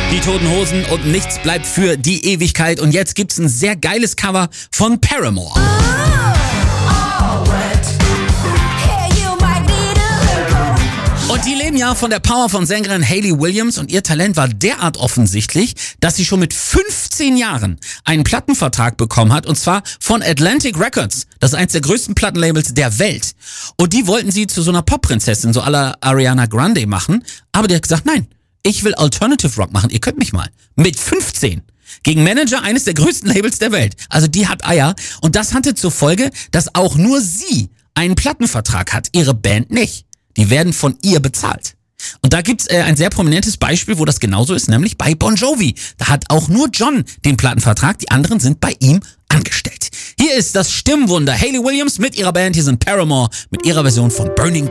Die Toten Hosen und nichts bleibt für die Ewigkeit. Und jetzt gibt's ein sehr geiles Cover von Paramore. Und die leben ja von der Power von Sängerin Hayley Williams und ihr Talent war derart offensichtlich, dass sie schon mit 15 Jahren einen Plattenvertrag bekommen hat und zwar von Atlantic Records. Das ist eins der größten Plattenlabels der Welt. Und die wollten sie zu so einer Popprinzessin, so à la Ariana Grande machen, aber die hat gesagt, nein, ich will Alternative Rock machen, ihr könnt mich mal. Mit 15. Gegen Manager eines der größten Labels der Welt. Also die hat Eier und das hatte zur Folge, dass auch nur sie einen Plattenvertrag hat, ihre Band nicht. Die werden von ihr bezahlt. Und da gibt's ein sehr prominentes Beispiel, wo das genauso ist, nämlich bei Bon Jovi. Da hat auch nur John den Plattenvertrag, die anderen sind bei ihm angestellt. Hier ist das Stimmwunder Hayley Williams mit ihrer Band, hier sind Paramore mit ihrer Version von Burning